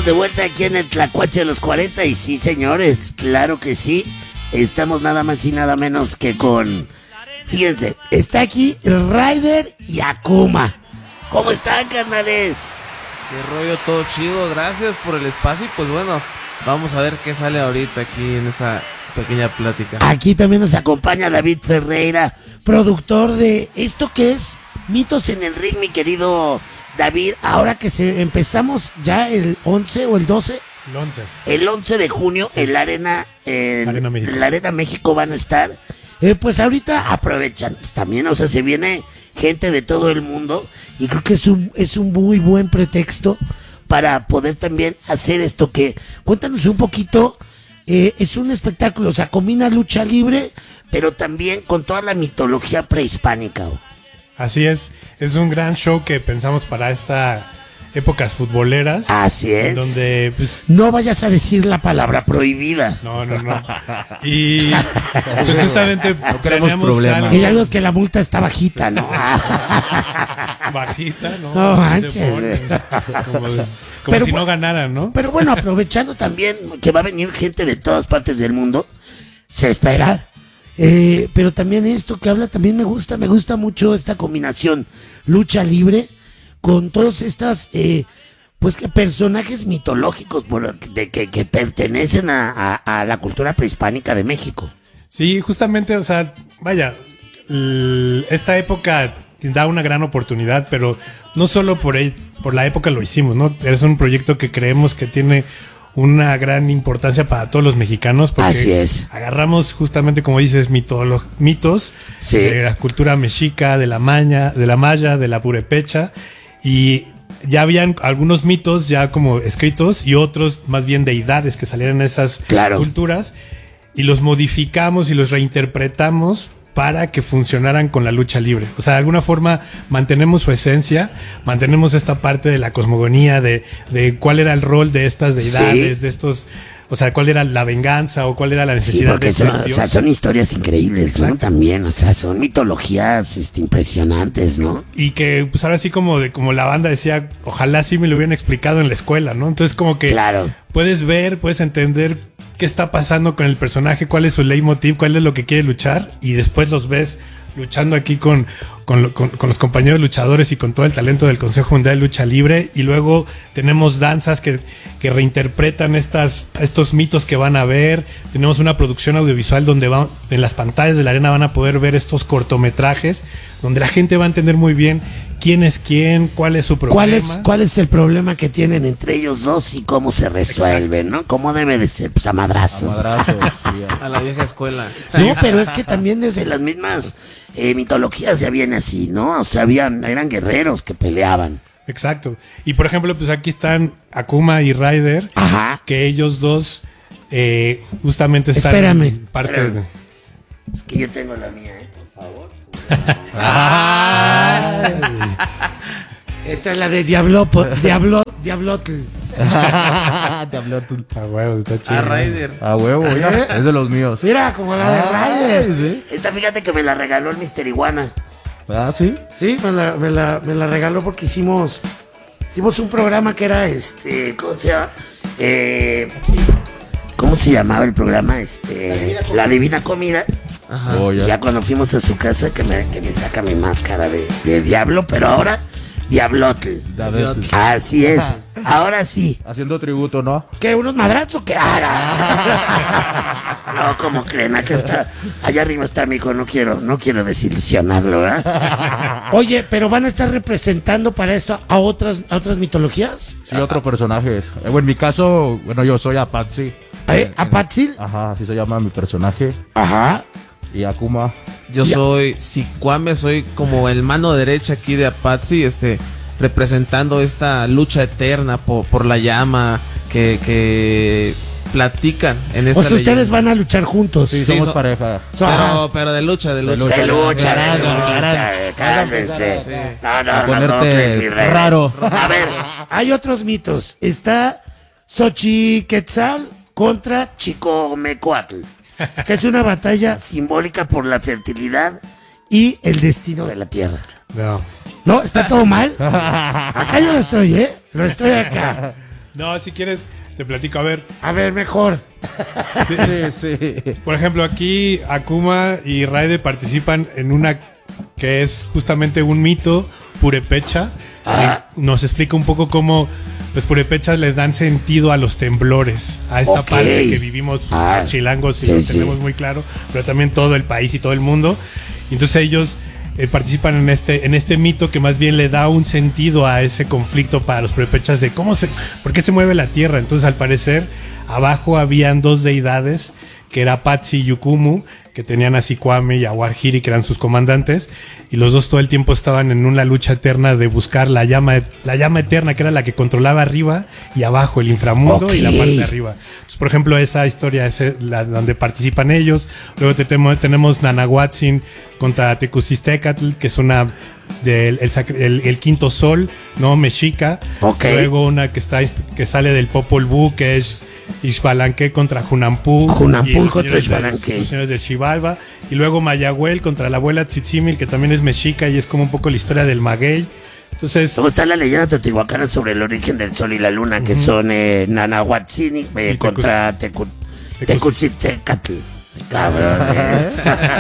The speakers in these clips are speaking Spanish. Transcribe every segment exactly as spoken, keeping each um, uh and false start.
de vuelta aquí en el Tlacuache de los cuarenta y sí, señores, claro que sí. Estamos nada más y nada menos que con... Fíjense, está aquí Ryder y Akuma. ¿Cómo están, carnales? Qué rollo, todo chido, gracias por el espacio y pues bueno, vamos a ver qué sale ahorita aquí en esa pequeña plática. Aquí también nos acompaña David Ferreira, productor de esto que es Mitos en el Ring, mi querido David. Ahora que se empezamos ya el once o el doce. El once. El once de junio sí. en la Arena, en Arena México. la Arena México van a estar. Eh, pues ahorita aprovechan también, o sea, se viene gente de todo el mundo y creo que es un, es un muy buen pretexto para poder también hacer esto que, cuéntanos un poquito, eh, es un espectáculo, o sea, combina lucha libre, pero también con toda la mitología prehispánica. ¿O? Así es, es un gran show que pensamos para esta épocas futboleras. Así es. Donde, pues, no vayas a decir la palabra prohibida. No, no, no. Y pues justamente no queremos problemas. Y ya vemos que la multa está bajita, ¿no? Bajita, ¿no? No manches. Como, como pero, si no ganaran, ¿no? Pero bueno, aprovechando también que va a venir gente de todas partes del mundo, se espera. Eh, pero también esto que habla también me gusta, me gusta mucho esta combinación lucha libre con todos estas eh, pues que personajes mitológicos por, de, que, que pertenecen a, a, a la cultura prehispánica de México. Sí, justamente, o sea, vaya, l- esta época da una gran oportunidad, pero no solo por, el, por la época lo hicimos, ¿no? Es un proyecto que creemos que tiene una gran importancia para todos los mexicanos porque así es. Agarramos justamente, como dices, mitolo- mitos sí. de la cultura mexica, de la maña, de la maya, de la purépecha, y ya habían algunos mitos ya como escritos y otros más bien deidades que salían en esas claro. culturas y los modificamos y los reinterpretamos para que funcionaran con la lucha libre. O sea, de alguna forma mantenemos su esencia, mantenemos esta parte de la cosmogonía, de, de cuál era el rol de estas deidades, sí. de estos, o sea, cuál era la venganza o cuál era la necesidad sí, de ser son, Dios. O sea, son historias increíbles, exacto. ¿no? También, o sea, son mitologías este, impresionantes, ¿no? Y que, pues ahora sí como de como la banda decía, ojalá sí me lo hubieran explicado en la escuela, ¿no? Entonces como que claro. puedes ver, puedes entender qué está pasando con el personaje, cuál es su leitmotiv, cuál es lo que quiere luchar, y después los ves luchando aquí con, con, con, con los compañeros luchadores y con todo el talento del Consejo Mundial de Lucha Libre, y luego tenemos danzas que, que reinterpretan estas, estos mitos que van a ver, tenemos una producción audiovisual donde va, en las pantallas de la arena van a poder ver estos cortometrajes, donde la gente va a entender muy bien quién es quién, cuál es su problema. ¿Cuál es, cuál es el problema que tienen entre ellos dos y cómo se resuelve, exacto. ¿no? ¿Cómo debe de ser? Pues a madrazos. A madrazos, sí, a la vieja escuela. No, pero es que también desde las mismas eh, mitologías ya viene así, ¿no? O sea, habían, eran guerreros que peleaban. Exacto. Y por ejemplo, pues aquí están Akuma y Ryder, ajá. que ellos dos eh, justamente están Espérame. parte Espérame. de... Es que yo tengo la mía, ¿eh? Por favor. Esta es la de Diablo, Diablo, Diablotl. Diablotl. A huevo, está chido. A Ryder. A huevo, ya. Es de los míos. Mira, como la de ah, Ryder. ¿sí? Esta, fíjate que me la regaló el mister Iguana. Ah, ¿sí? Sí, me la, me la, me la regaló porque hicimos hicimos un programa que era este, ¿cómo se llama? Eh, ¿Cómo se llamaba el programa? Este, La Divina Comida. Ajá. Oh, ya. Y ya cuando fuimos a su casa que me, que me saca mi máscara de, de diablo, pero ahora Diablotl. Diablotl. Así es. Ahora sí. Haciendo tributo, ¿no? ¿Qué? ¿Unos madrazos? ¿Qué? No, como creen, acá está, allá arriba está mi hijo, no quiero, no quiero desilusionarlo, ¿verdad? Oye, pero van a estar representando para esto a otras, a otras mitologías. Sí, otros personajes. Eh, bueno, en mi caso, bueno, yo soy Apatzil. ¿Eh? ¿Apatzil? Ajá, así se llama mi personaje. Ajá. Y Akuma. Yo ya. soy Sicuame, soy como el mano derecha aquí de Apatzil, este, representando esta lucha eterna por, por la llama que, que platican en esta O sea, ustedes leyenda. van a luchar juntos. Sí, Sí, somos so- pareja. Pero, pero de lucha, de lucha. De lucha, de Caramba, lucha, caramba. cálmense. Sí. No, no, A no, ponerte no, crees, mi rey. raro. A ver, hay otros mitos. Está Xochiquetzal contra Chicomecoatl, que es una batalla simbólica por la fertilidad y el destino de la tierra. No. No, está todo mal. Acá yo lo estoy, ¿eh? Lo estoy acá. No, si quieres, te platico. A ver. A ver, mejor. Sí, sí, sí. Por ejemplo, aquí Akuma y Raide participan en una que es justamente un mito purepecha. Ah. Nos explica un poco cómo los purépechas le dan sentido a los temblores, a esta Ok. parte que vivimos Ah, chilangos y sí, lo sí. tenemos muy claro, pero también todo el país y todo el mundo. Y entonces ellos eh, participan en este en este mito que más bien le da un sentido a ese conflicto para los purépechas de cómo se, por qué se mueve la tierra. Entonces, al parecer, abajo habían dos deidades, que era Patsi y Yukumu, que tenían a Sikwame y a Warhiri, que eran sus comandantes, y los dos todo el tiempo estaban en una lucha eterna de buscar la llama, la llama eterna, que era la que controlaba arriba y abajo, el inframundo Ok. y la parte de arriba. Entonces, por ejemplo, esa historia es la donde participan ellos. Luego te temo- tenemos Nanahuatzin contra Tecusistecatl, que es una del el, sacri- el- el quinto sol, ¿no? Mexica. Ok. Luego una que está que sale del Popol Vuh, que es Ixbalanque contra Junampú. Junampú y los contra señores del- Ixbalanque. los señores de Xibalba. Y luego Mayagüel contra la abuela Tzitzimil, que también es mexica y es como un poco la historia del maguey. Entonces, Luego está la leyenda teotihuacana sobre el origen del sol y la luna, que son eh, Nanahuatzin eh, Y contra Tecu- Tecus- Tecusitecatl. Cabrón. eh.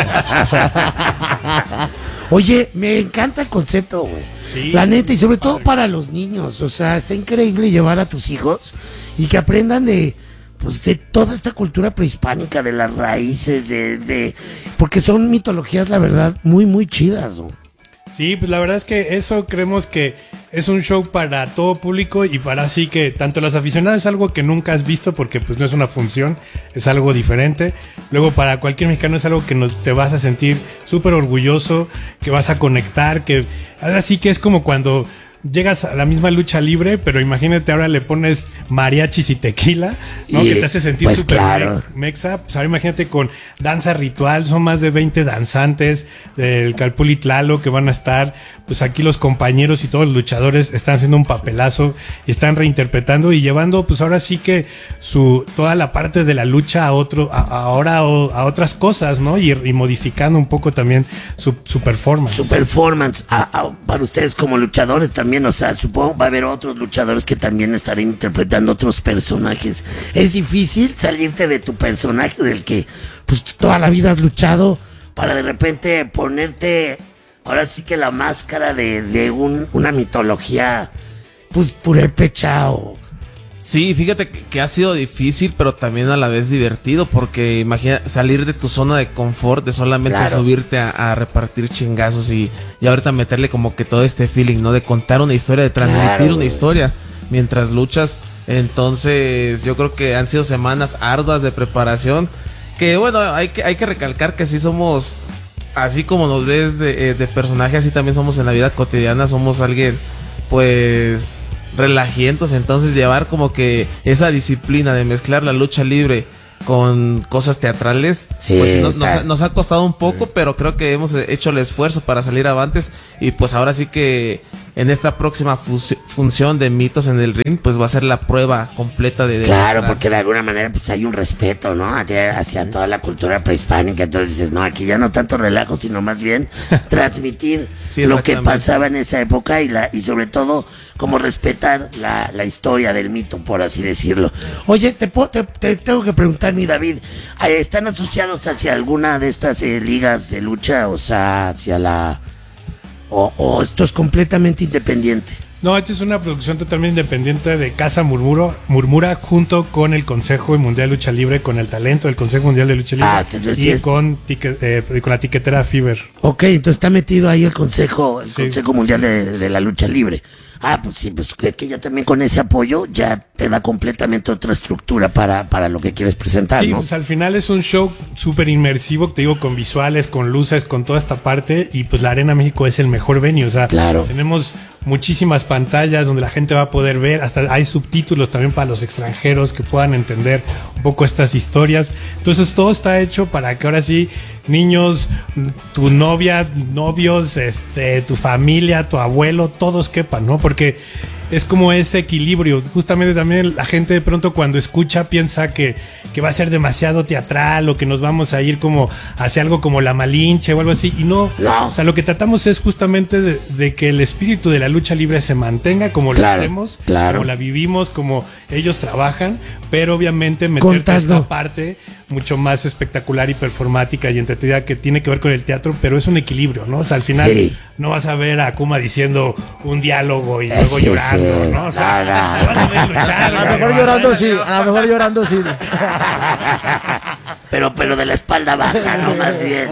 Oye, me encanta el concepto, güey. Sí, La neta, y sobre padre. todo para los niños. O sea, está increíble llevar a tus hijos y que aprendan de, pues, de toda esta cultura prehispánica, de las raíces, de, de, porque son mitologías, la verdad, muy, muy chidas, güey. sí, pues la verdad es que eso creemos que es un show para todo público y para así que tanto los aficionados es algo que nunca has visto porque pues no es una función, es algo diferente. Luego para cualquier mexicano es algo que nos, te vas a sentir súper orgulloso, que vas a conectar, que ahora sí que es como cuando llegas a la misma lucha libre, pero imagínate ahora le pones mariachis y tequila, ¿no? Y, que te hace sentir pues, súper claro. me- mexa. Pues ahora imagínate con danza ritual, son más de veinte danzantes del Calpulitlalo que van a estar, pues aquí los compañeros y todos los luchadores están haciendo un papelazo y están reinterpretando y llevando, pues ahora sí que su toda la parte de la lucha a otro, a, ahora a, a otras cosas, ¿no? Y, y modificando un poco también su, su performance. Su performance a- a- para ustedes como luchadores también, o sea, supongo va a haber otros luchadores que también estarán interpretando otros personajes. Es difícil salirte de tu personaje del que pues toda la vida has luchado para de repente ponerte ahora sí que la máscara de, de un, una mitología pues purépecha o... Sí, fíjate que, que ha sido difícil, pero también a la vez divertido, porque imagina salir de tu zona de confort, de solamente Claro. subirte a, a repartir chingazos y, y ahorita meterle como que todo este feeling, ¿no? De contar una historia, de transmitir Claro, una güey. historia mientras luchas. Entonces, yo creo que han sido semanas arduas de preparación, que bueno, hay que, hay que recalcar que sí somos, así como nos ves de, eh, de personaje, así también somos en la vida cotidiana, somos alguien, pues... relajientos, entonces llevar como que esa disciplina de mezclar la lucha libre con cosas teatrales, Sí, pues sí nos, nos está- ha, nos ha costado un poco, pero creo que hemos hecho el esfuerzo para salir avantes y pues ahora sí que en esta próxima fusi- función de mitos en el ring, pues va a ser la prueba completa de... de Claro, demostrar. porque de alguna manera pues hay un respeto, ¿no? Hacia, hacia toda la cultura prehispánica. Entonces dices, no, aquí ya no tanto relajo, sino más bien transmitir Sí, lo que exactamente. pasaba en esa época y la y sobre todo como respetar la, la historia del mito, por así decirlo. Oye, te, puedo- te, te tengo que preguntar, mi David, eh, ¿están asociados hacia alguna de estas eh, ligas de lucha? O sea, hacia la... O, o esto es completamente independiente. No, esta es una producción totalmente independiente de Casa Murmuro, Murmura junto con el Consejo Mundial de Lucha Libre, con el talento del Consejo Mundial de Lucha Libre Ah, entonces y sí es- con, tique- eh, con la tiquetera Fever. Ok, entonces está metido ahí el Consejo, el Sí, Consejo Mundial de, de la Lucha Libre. Ah, pues sí, pues es que ya también con ese apoyo ya te da completamente otra estructura para, para lo que quieres presentar, Sí, ¿no? pues al final es un show súper inmersivo, te digo, con visuales, con luces, con toda esta parte. Y pues la Arena México es el mejor venue. O sea, Claro. tenemos muchísimas pantallas donde la gente va a poder ver. Hasta hay subtítulos también para los extranjeros que puedan entender un poco estas historias. Entonces todo está hecho para que ahora sí, niños, tu novia, novios, este, tu familia, tu abuelo, todos quepan, ¿no? Porque es como ese equilibrio. Justamente también la gente de pronto cuando escucha piensa que, que va a ser demasiado teatral o que nos vamos a ir como hacia algo como la Malinche o algo así. Y no, No. o sea, lo que tratamos es justamente de, de que el espíritu de la lucha libre se mantenga como Claro, lo hacemos, claro. como la vivimos, como ellos trabajan, pero obviamente meter Contando. esta parte mucho más espectacular y performática y entretenida que tiene que ver con el teatro, pero es un equilibrio, ¿no? O sea, al final Sí. no vas a ver a Akuma diciendo un diálogo y Eh, luego sí, llorando, sí. ¿no? O sea, No, no. te vas a ver luchar. A lo güey, mejor ¿no? llorando sí, a lo mejor llorando sí. Pero, pero de la espalda baja, ¿no? Más bien.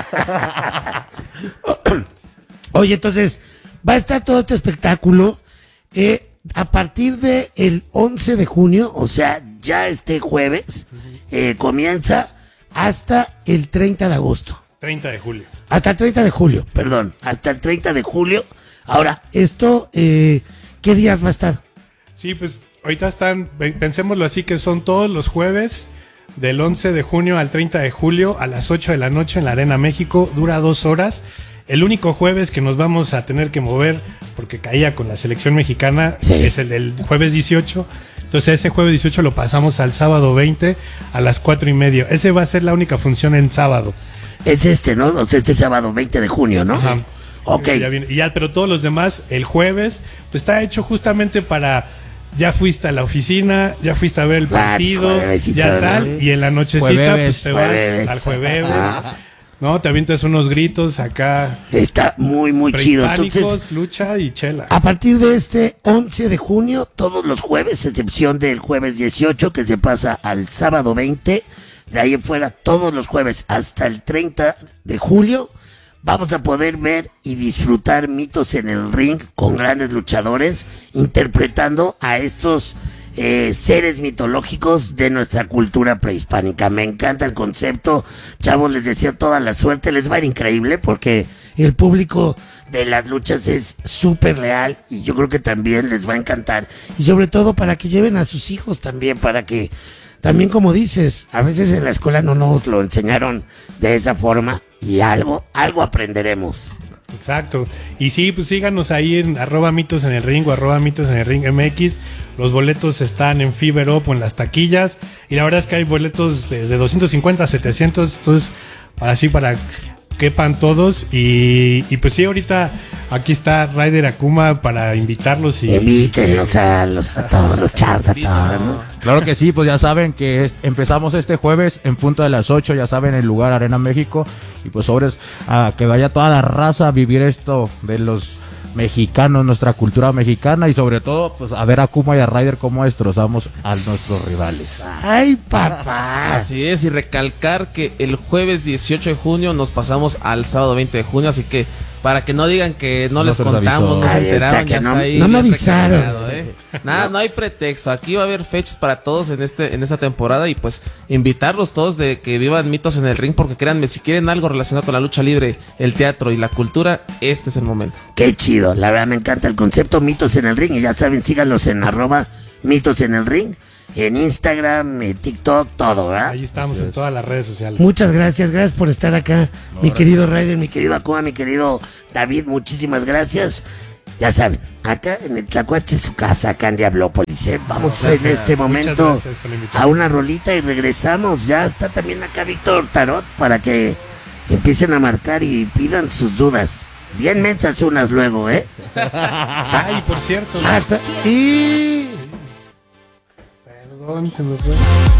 Oye, entonces, va a estar todo este espectáculo eh, a partir de el once de junio, o sea, ya este jueves, eh, comienza hasta el treinta de agosto. treinta de julio. Hasta el treinta de julio, perdón. Hasta el treinta de julio. Ahora, esto, eh, ¿qué días va a estar? Sí, pues ahorita están, ve- pensémoslo así, que son todos los jueves del once de junio al treinta de julio a las ocho de la noche en la Arena México. Dura dos horas. El único jueves que nos vamos a tener que mover, porque caía con la selección mexicana, Sí. es el del jueves dieciocho. Entonces ese jueves dieciocho lo pasamos al sábado veinte a las cuatro y media. Ese va a ser la única función en sábado. Es este, ¿no? O sea, este sábado veinte de junio, ¿no? Ajá. Ok. Ya viene. Y ya, pero todos los demás, el jueves, pues está hecho justamente para. Ya fuiste a la oficina, ya fuiste a ver el Claro, partido, juevesito, ya ¿no? tal, y en la nochecita, Jueves. pues te vas Jueves. al jueves, Ajá. ¿no? Te avientas unos gritos acá, Está muy, muy chido. prehispánicos, Entonces, lucha y chela. a partir de este once de junio, todos los jueves, excepción del jueves dieciocho, que se pasa al sábado veinte, de ahí en fuera, todos los jueves hasta el treinta de julio, vamos a poder ver y disfrutar mitos en el ring con grandes luchadores interpretando a estos eh, seres mitológicos de nuestra cultura prehispánica. Me encanta el concepto, chavos, les deseo toda la suerte, les va a ir increíble porque el público de las luchas es súper leal y yo creo que también les va a encantar y sobre todo para que lleven a sus hijos también, para que también, como dices, a veces en la escuela no nos lo enseñaron de esa forma y algo, algo aprenderemos. Exacto. Y sí, pues síganos ahí en arroba mitos en el ring o arroba mitos en el ring M X. Los boletos están en Fiverr Up o en las taquillas. Y la verdad es que hay boletos desde doscientos cincuenta a setecientos. Entonces, así para quepan todos. Y, y pues sí, ahorita aquí está Ryder Akuma para invitarlos. Y Invítenlos a, los, a todos los chavos, a todos, ¿no? Claro que sí, pues ya saben que es- empezamos este jueves en punto de las ocho, ya saben, el lugar Arena México. Y pues sobres a que vaya toda la raza a vivir esto de los mexicanos, nuestra cultura mexicana y sobre todo pues a ver a Kuma y a Ryder cómo destrozamos a nuestros rivales. Ay, papá. Así es, y recalcar que el jueves dieciocho de junio nos pasamos al sábado veinte de junio, así que para que no digan que no, No les se les contamos, avisó. no se Ahí está, enteraron, que ya no- está ahí. no me bien avisaron. recalcado, ¿eh? Nada, no hay pretexto, aquí va a haber fechas para todos en este en esta temporada y pues invitarlos todos de que vivan mitos en el ring, porque créanme, si quieren algo relacionado con la lucha libre, el teatro y la cultura, este es el momento. Qué chido, la verdad me encanta el concepto mitos en el ring y ya saben, síganlos en arroba mitos en el ring, en Instagram, en TikTok, todo, ¿verdad? ahí estamos en todas las redes sociales. Muchas gracias, gracias por estar acá, mi querido Ryder, mi querido Akuma, mi querido David, muchísimas gracias. Ya saben, acá en el Tlacuache es su casa, acá en Diablópolis, ¿eh? Vamos Gracias, en este muchas momento gracias por la invitación. a una rolita y regresamos. Ya está también acá Víctor Tarot para que empiecen a marcar y pidan sus dudas. Bien mensas unas luego, ¿eh? Ay, por cierto. Ah, espera. Y... Perdón, se me fue.